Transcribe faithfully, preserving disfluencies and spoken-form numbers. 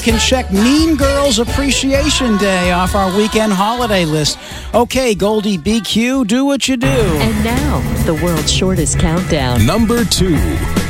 Can check Mean Girls Appreciation Day off our weekend holiday list. Okay, Goldie B Q, do what you do. And now, the world's shortest countdown. Number two.